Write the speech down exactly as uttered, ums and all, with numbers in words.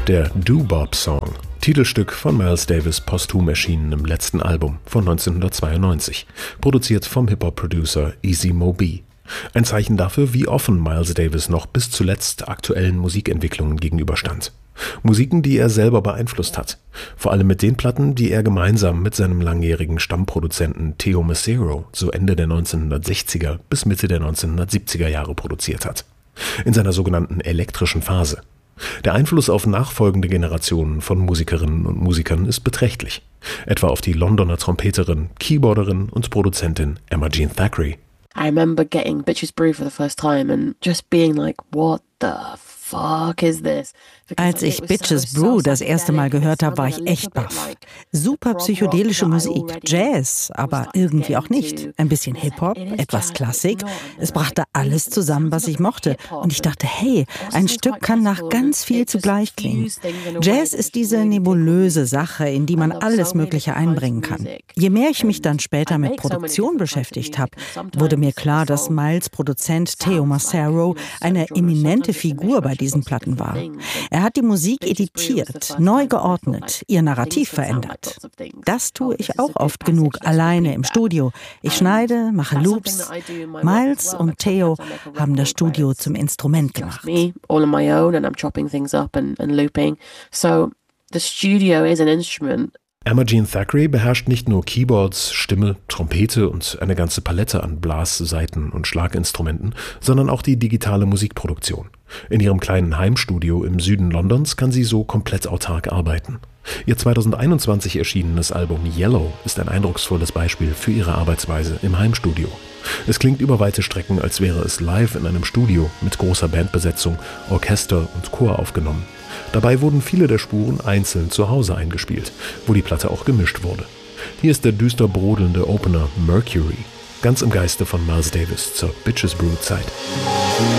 Der Doo-Bob-Song, Titelstück von Miles Davis' posthum erschienenem letzten Album von neunzehnhundertzweiundneunzig, produziert vom Hip-Hop-Producer Easy Mo Bee. Ein Zeichen dafür, wie offen Miles Davis noch bis zuletzt aktuellen Musikentwicklungen gegenüberstand. Musiken, die er selber beeinflusst hat. Vor allem mit den Platten, die er gemeinsam mit seinem langjährigen Stammproduzenten Theo Macero so Ende der neunzehnhundertsechziger bis Mitte der neunzehnhundertsiebziger Jahre produziert hat. In seiner sogenannten elektrischen Phase. Der Einfluss auf nachfolgende Generationen von Musikerinnen und Musikern ist beträchtlich. Etwa auf die Londoner Trompeterin, Keyboarderin und Produzentin Emma Jean Thackray. I remember getting Bitches Brew for the first time and just being like, what the fuck is this? Als ich Bitches Brew das erste Mal gehört habe, war ich echt baff. Super psychedelische Musik, Jazz, aber irgendwie auch nicht. Ein bisschen Hip-Hop, etwas Klassik. Es brachte alles zusammen, was ich mochte. Und ich dachte, hey, ein Stück kann nach ganz viel zugleich klingen. Jazz ist diese nebulöse Sache, in die man alles Mögliche einbringen kann. Je mehr ich mich dann später mit Produktion beschäftigt habe, wurde mir klar, dass Miles' Produzent Theo Macero eine eminente Figur bei diesen Platten war. Er hat die Musik editiert, neu geordnet, ihr Narrativ verändert. Das tue ich auch oft genug alleine im Studio. Ich schneide, mache Loops. Miles und Theo haben das Studio zum Instrument gemacht. Emma Jean Thackray beherrscht nicht nur Keyboards, Stimme, Trompete und eine ganze Palette an Blas-, Saiten- und Schlaginstrumenten, sondern auch die digitale Musikproduktion. In ihrem kleinen Heimstudio im Süden Londons kann sie so komplett autark arbeiten. Ihr zweitausendeinundzwanzig erschienenes Album Yellow ist ein eindrucksvolles Beispiel für ihre Arbeitsweise im Heimstudio. Es klingt über weite Strecken, als wäre es live in einem Studio mit großer Bandbesetzung, Orchester und Chor aufgenommen. Dabei wurden viele der Spuren einzeln zu Hause eingespielt, wo die Platte auch gemischt wurde. Hier ist der düster brodelnde Opener Mercury, ganz im Geiste von Miles Davis zur Bitches Brew Zeit.